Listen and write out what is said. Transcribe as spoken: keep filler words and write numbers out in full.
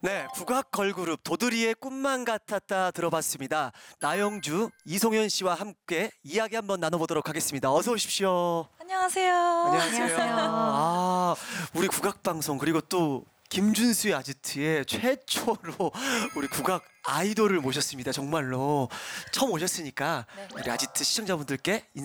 네, 국악 걸그룹 도드리의 꿈만 같았다 들어봤습니다. 나영주, 이송현 씨와 함께 이야기 한번 나눠보도록 하겠습니다. 어서 오십시오. 안녕하세요. 안녕하세요. 아, 우리 국악 방송 그리고 또 김준수의 아지트의 최초로 우리 국악 아이돌을 모셨습니다. 정말로 처음 오셨으니까 네. 우리 아지트 시청자분들께 인사